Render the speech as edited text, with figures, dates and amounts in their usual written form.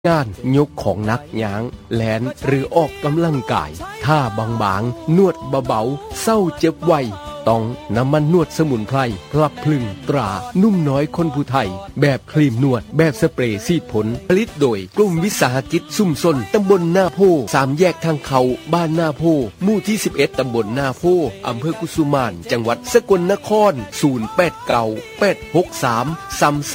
งานยกของหนักหยางแลนหรือออกกำลังกายท่าบางๆนวดเบาๆเศร้าเจ็บไวต้องน้ำมันนวดสมุนไพรพลับพลึงตรานุ่มน้อยคนผู้ไทยแบบครีมนวดแบบสเปรย์ซีดผลผลิตโดยกลุ่มวิสาหกิจซุ่มซนตำบลนาโพ3แยกทางเขาบ้านนาโพหมู่ที่11ตำบลนาโพอำเภอกุสุมานจังหวัดสกลนคร089 863